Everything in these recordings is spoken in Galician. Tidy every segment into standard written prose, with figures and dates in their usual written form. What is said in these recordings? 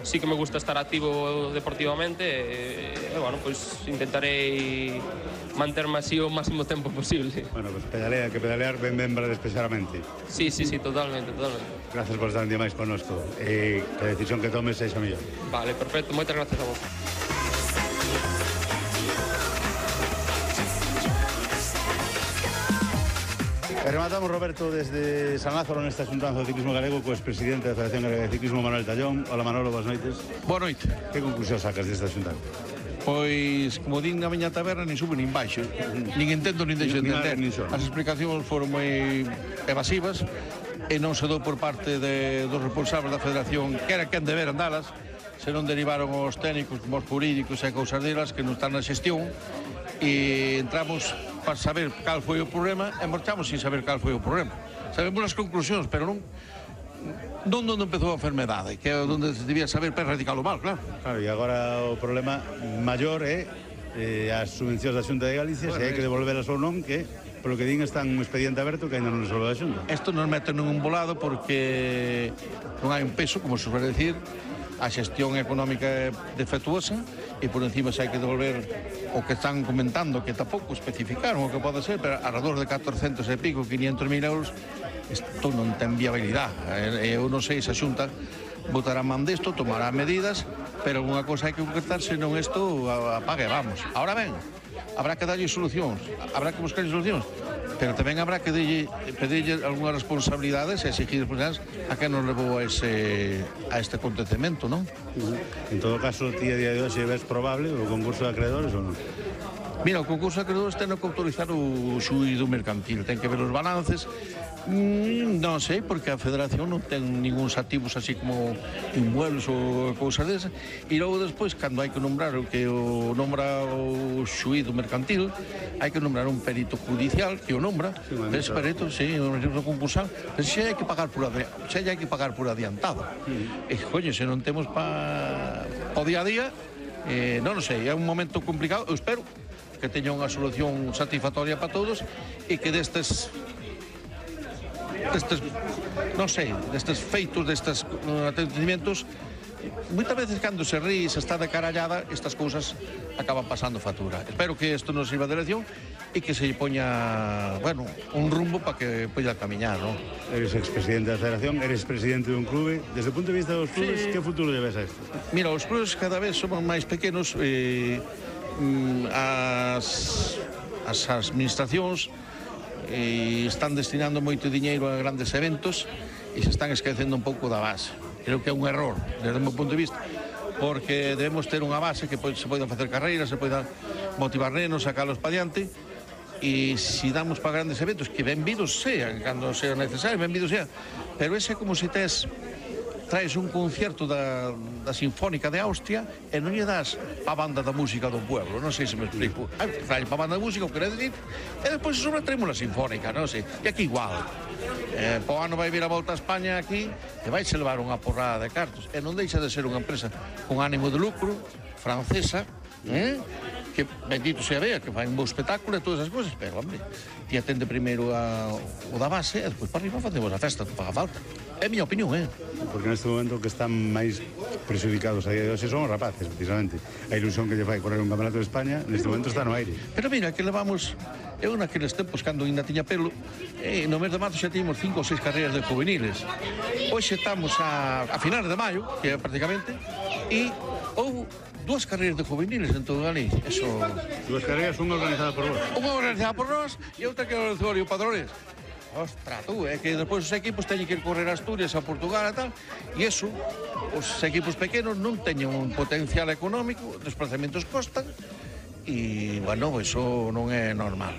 sí que me gusta estar activo deportivamente e bueno, pois intentarei manterme así o máximo tempo posible. Bueno, pues pedalea, que pedalear ben para despexar a mente. Sí, totalmente. Gracias por estar un día máis connosco e que a decisión que tomes sexa mellor. Vale, perfecto, moitas gracias a vos. E rematamos, Roberto, desde San Lázaro nesta xuntanza do ciclismo galego co expresidente da Federación Galega de Ciclismo, Manuel Tallón. Hola, Manolo, boas noites. Boa noite. Que conclusión sacas desta xuntanza? Pois, como din na miña taberna, nin subo nin baixo. Nin entendo, nin deixo de entender. As explicacións foron moi evasivas e non se dou por parte dos responsables da Federación que era quen deberan dalas, se non derivaron os técnicos, como os jurídicos e cousas delas que non están na xestión, e entramos para saber cal foi o problema e marchamos sin saber cal foi o problema. Sabemos as conclusións, pero non onde empezou a enfermedade, que é onde se debía saber para erradicalo mal, claro. Claro, e agora o problema maior é as subvencións da Xunta de Galicia, se hai que devolvelas ou non, que polo que din está un expediente aberto que ainda non resolve a Xunta. Isto nos mete nun embolado porque non hai un peso, como se suele decir, a xestión económica é defectuosa e por encima se hai que devolver o que están comentando, que tampouco especificaron o que pode ser, pero alrededor de 400 e pico, 500.000 euros, isto non ten viabilidade. Eu non sei se a Xunta botará man desto, tomará medidas, pero unha cosa hai que concretar, senón isto apague, vamos. Ahora ben, habrá que darlle solucións, habrá que buscar solucións, pero tamén habrá que pedirlle algunhas responsabilidades e exigir responsabilidades a que nos levou a este acontecemento, non? En todo caso, ti a día de hoxe ves probable o concurso de acreedores ou non? Mira, o concurso de acreedores ten que autorizar o xuízo mercantil, ten que ver os balances. Non sei, porque a Federación non ten ningúns activos así como inmuebles ou cousas desas, e logo despois, cando hai que nombrar o que o nombra o xuízo mercantil, hai que nombrar un perito judicial que o nombra, ese perito, sí, un perito concursal, pero xa hai que pagar por adiantado. E, coño, se non temos o día a día, non sei, é un momento complicado. Eu espero que teña unha solución satisfactoria para todos e que destes feitos, destes acontecimientos, moitas veces cando se ríe, se está de carallada, estas cousas acaban pasando factura. Espero que isto nos sirva de lección e que se lle poña, bueno, un rumbo para que poida camiñar, non? Eres expresidente da Federación, eres presidente dun clube. Desde o punto de vista dos clubes, que futuro lle ves a isto? Mira, os clubes cada vez somos máis pequenos, as administracións están destinando moito diñeiro a grandes eventos e se están esquecendo un pouco da base. Creo que é un error, desde o meu punto de vista, porque debemos ter unha base que se poidan facer carreiras, se poidan motivar nenos, sacalos para diante, e se damos para grandes eventos, que benvidos sean, cando sea necesario, benvidos sean, pero ese é como se traes un concierto da Sinfónica de Austria e non lle das a banda da música do pueblo, non sei se me explico. Traes pa banda da música, o que necesito, e despois sobre traemos a Sinfónica, non sei, e aquí igual. Po ano vai vir a volta a España aquí e vai se levar unha porrada de cartos, e non deixa de ser unha empresa con ánimo de lucro, francesa, que bendito sea Bea, que fai un bo espectáculo e todas as cousas, pero, hombre, ti atende primeiro o da base e despois para arriba facemos a festa que faga falta. É a miña opinión, Porque neste momento que están máis prejudicados a día de hoxe son os rapaces, precisamente. A ilusión que lle fai correr un campeonato de España neste momento está no aire. Pero mira, que levamos, eu naqueles tempos cando ainda tiña pelo, no mes de marzo xa tínhamos 5 ou 6 carreiras de juveniles. Hoxe estamos a finales de maio, que é prácticamente, e houve 2 carreiras de juveniles en todo Galicia. Eso... 2 carreiras, unha organizada por vos. Unha organizada por nós e outra que é o Osorio Padrones. Ostra, tú, é que despois os equipos teñen que ir correr a Asturias, a Portugal e tal, e eso, os equipos pequenos non teñen un potencial económico, os desplazamentos costan, e, bueno, eso non é normal,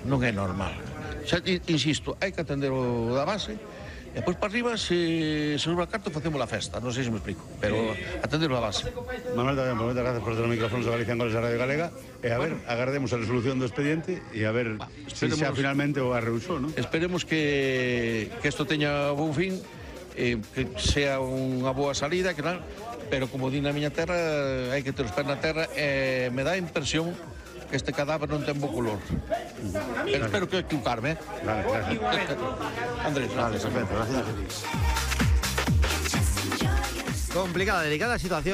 Xa, insisto, hai que atender o da base, e depois para arriba, se sobra carto, facemos a festa, non sei se me explico, pero atender a base. Manuel, tamén, moitas gracias por ter o micrófono de Galicia en Goles da Radio Galega, e a ver, agardemos a resolución do expediente, e a ver se xa finalmente o arreusou, non? Esperemos que isto teña bon fin, que sea unha boa salida, que tal, pero como di na miña terra, hai que ter os pés na terra, e me dá a impresión que este cadáver non ten bo color. Pero espero que equivocarme, Vale, gracias. Andrés, vale, perfecto, gracias. Complicada, delicada situación.